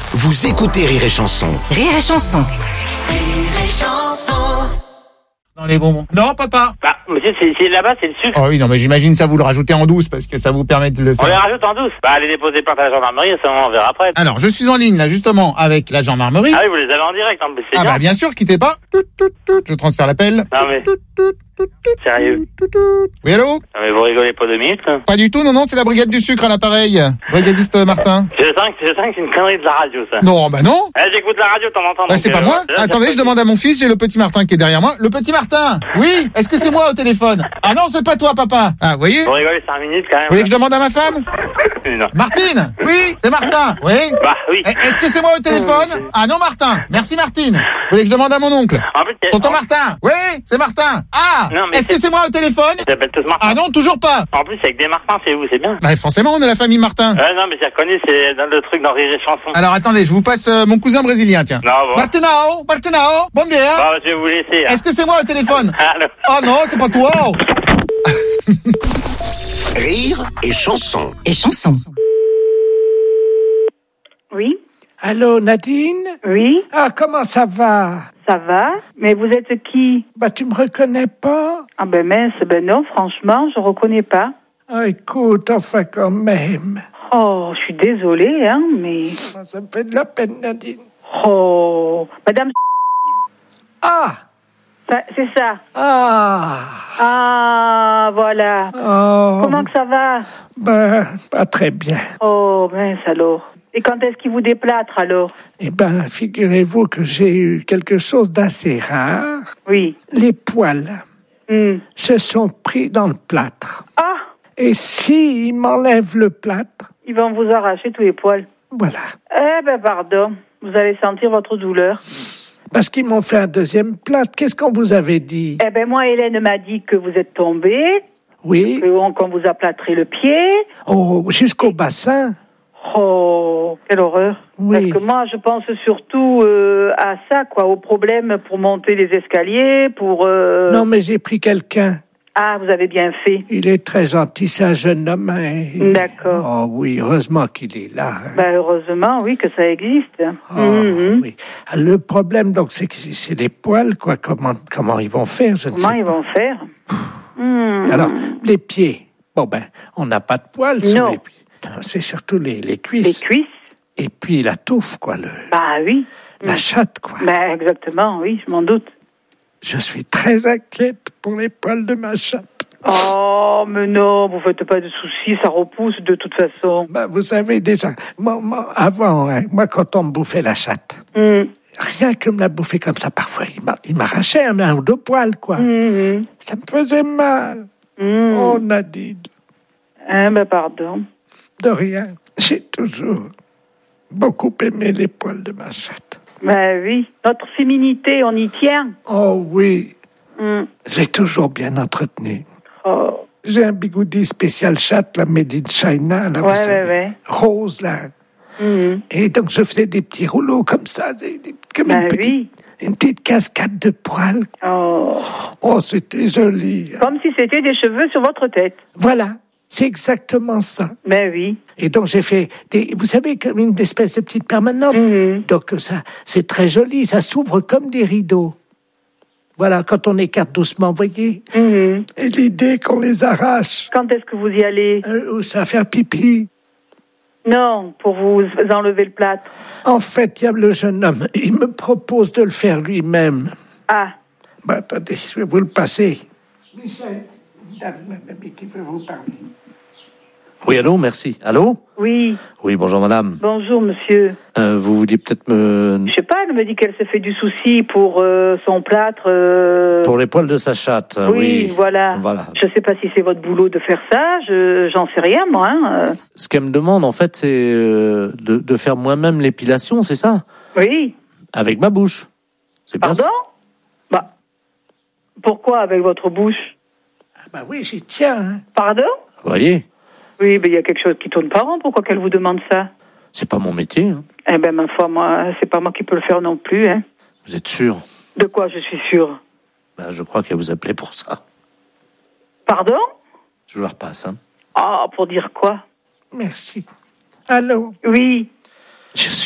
Vous écoutez Rire et Chanson. Rire et Chanson. Rire et Chanson. Dans les bonbons. Non, papa. Bah, monsieur, c'est là-bas, c'est le sucre. Oh oui, non, mais j'imagine ça vous le rajoutez en douce parce que ça vous permet de le On les faire. rajoute en douce. Bah, allez déposer plainte à la gendarmerie, ça on verra après. Alors, je suis en ligne là justement avec la gendarmerie. Ah oui, vous les avez en direct, en plus, c'est Ah bien. bah bien sûr, quittez pas. Je transfère l'appel. Non, mais- Sérieux. Oui, allô? Non, mais vous rigolez pas 2 minutes, hein. Pas du tout, non, c'est la brigade du sucre à l'appareil. Brigadiste Martin. Je sens que c'est une connerie de la radio, ça. Non, bah non. Eh, j'écoute la radio de temps en temps. Bah, donc, c'est pas moi. Attendez, je demande à mon fils, j'ai le petit Martin qui est derrière moi. Le petit Martin. Oui, est-ce que c'est moi au téléphone? Ah non, c'est pas toi, papa. Ah, vous voyez? Vous rigolez 5 minutes, quand même. Vous voulez que je demande à ma femme? Non. Martine. Oui, c'est Martin. Oui. Bah, oui. Est-ce que c'est moi au téléphone? Ah non, Martin. Merci, Martine. Vous voulez que je demande à mon oncle? En plus, Tonton Martin. Oui, c'est Martin. Ah. Non, mais Est-ce que c'est moi au téléphone? ils s'appellent tous Martin. Ah non, toujours pas. En plus, avec des Martins, c'est où? C'est bien. Bah forcément, on est la famille Martin. Non, mais j'ai reconnu, c'est dans le truc dans Rire et Chanson. Alors attendez, je vous passe mon cousin brésilien, tiens. Non, bon. Martinao, bon dia. Bah, je vais vous laisser. Hein. Est-ce que c'est moi au téléphone? Allô. Oh non, c'est pas toi. Rire et Chanson. Et Chanson. Oui, Allô, Nadine? oui, Ah, comment ça va? ça va. Mais vous êtes qui? Bah, tu me reconnais pas? Ah ben mince, ben non, franchement, je reconnais pas. Ah, écoute, enfin, quand même. Oh, je suis désolée, hein, mais... Ça me fait de la peine, Nadine. Oh, Madame... Ah! C'est ça. Ah! Ah, voilà. Oh! Comment que ça va? Ben, pas très bien. Oh, mince alors. Et quand est-ce qu'il vous déplâtre alors? Eh ben, figurez-vous que j'ai eu quelque chose d'assez rare. Oui. Les poils se sont pris dans le plâtre. Ah, Et s'ils m'enlèvent le plâtre, ils vont vous arracher tous les poils. voilà. Eh ben pardon, vous allez sentir votre douleur. Parce qu'ils m'ont fait un deuxième plâtre. Qu'est-ce qu'on vous avait dit? Eh ben moi, Hélène m'a dit que vous êtes tombé, Oui? qu'on vous a plâtré le pied. Oh, jusqu'au bassin? Oh, quelle horreur. Oui. Parce que moi, je pense surtout à ça, quoi, au problème pour monter les escaliers, pour... Non, mais j'ai pris quelqu'un. Ah, vous avez bien fait. Il est très gentil, c'est un jeune homme. Hein. D'accord. Oh oui, heureusement qu'il est là. Hein. Ben, heureusement, oui, que ça existe. Oh, oui. Le problème, donc, c'est que c'est les poils, quoi. Comment ils vont faire, je ne sais Comment ils vont faire? pas. Alors, les pieds. Bon, ben, on n'a pas de poils sur Non. les pieds. Non, c'est surtout les cuisses. Les cuisses? Et puis la touffe, quoi. Bah oui. La chatte, quoi. Ben, exactement, oui, je m'en doute. Je suis très inquiète pour les poils de ma chatte. Oh, mais non, vous faites pas de soucis, ça repousse de toute façon. Ben, vous savez déjà, moi, avant, hein, moi, quand on me bouffait la chatte, rien que me la bouffer comme ça, parfois, il m'arrachait un ou deux poils, quoi. Ça me faisait mal. Oh, Nadine, Hein, ben, pardon. de rien. J'ai toujours beaucoup aimé les poils de ma chatte. Ben oui, notre féminité, on y tient. Oh oui, j'ai toujours bien entretenu. Oh, J'ai un bigoudi spécial chatte, la made in China, là, vous savez, ouais. rose, là. Et donc, je faisais des petits rouleaux comme ça, comme Ben oui. une petite cascade de poils. Oh. Oh, c'était joli. Comme si c'était des cheveux sur votre tête. Voilà, c'est exactement ça. Ben oui. Et donc, j'ai fait vous savez, comme une espèce de petite permanente. Donc, ça, c'est très joli, ça s'ouvre comme des rideaux. Voilà, quand on écarte doucement, voyez. Et l'idée qu'on les arrache, Quand est-ce que vous y allez? où ça va faire pipi. Non, pour vous enlever le plâtre. En fait, il y a le jeune homme, il me propose de le faire lui-même. Ah, Bah, attendez, je vais vous le passer. Michel, madame qui veut vous parler. Oui, allô, merci. Allô? oui. Oui, bonjour madame. Bonjour, monsieur. Vous vouliez peut-être me... Je sais pas, elle me dit qu'elle se fait du souci pour son plâtre. Pour les poils de sa chatte. Oui, voilà. Voilà. Je sais pas si c'est votre boulot de faire ça, j'en sais rien, moi. Hein. Ce qu'elle me demande, en fait, c'est de faire moi-même l'épilation, c'est ça? Oui. Avec ma bouche. C'est bien Pardon? ça. Bah, pourquoi avec votre bouche? Ah bah oui, j'y tiens. Hein. Pardon? Vous voyez? Oui, mais il y a quelque chose qui tourne pas rond. Pourquoi qu'elle vous demande ça? C'est pas mon métier. Hein. Eh ben, ma foi, moi, c'est pas moi qui peux le faire non plus. Hein. Vous êtes sûr? De quoi je suis sûre? Ben, je crois qu'elle vous appelait pour ça. Pardon? Je vous la repasse. Hein. Ah, pour dire quoi? Merci. Allô? Oui. Je suis